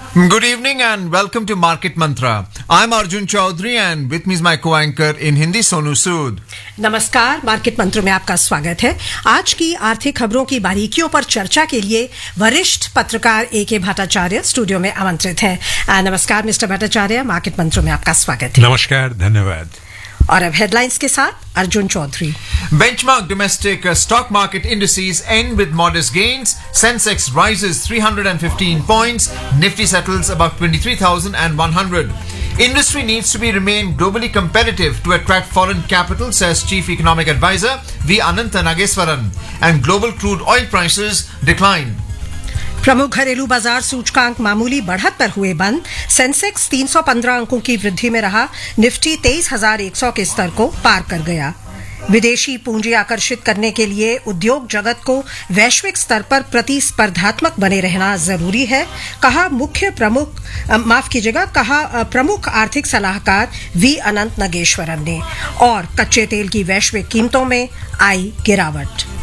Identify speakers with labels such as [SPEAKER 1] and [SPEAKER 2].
[SPEAKER 1] Good evening and welcome to Market Mantra. I'm Arjun Chaudhary and with me is my co-anchor in Hindi, Sonu Sood.
[SPEAKER 2] नमस्कार, market मंत्र में आपका स्वागत है। आज की आर्थिक खबरों की बारीकियों पर चर्चा के लिए वरिष्ठ पत्रकार A.K. भट्टाचार्य स्टूडियो में आमंत्रित हैं। नमस्कार मिस्टर भट्टाचार्य, मार्केट मंत्र में आपका स्वागत है।
[SPEAKER 3] नमस्कार, धन्यवाद।
[SPEAKER 2] और अब हेडलाइंस के साथ Arjun Chaudhary.
[SPEAKER 1] Benchmark domestic stock market indices end with modest gains. Sensex rises 315 points. Nifty settles above 23,100. Industry needs to be remain globally competitive to attract foreign capital, says Chief Economic Advisor V. Anantha Nageswaran. And global crude oil prices decline.
[SPEAKER 2] प्रमुख घरेलू बाजार सूचकांक मामूली बढ़त पर हुए बंद। Sensex 315 अंकों की वृद्धि में रहा। निफ्टी 23,100 के स्तर को पार कर गया। विदेशी पूंजी आकर्षित करने के लिए उद्योग जगत को वैश्विक स्तर पर प्रतिस्पर्धात्मक बने रहना जरूरी है, कहा प्रमुख आर्थिक सलाहकार वी अनंत नागेश्वरन ने। और कच्चे तेल की वैश्विक कीमतों में आई गिरावट।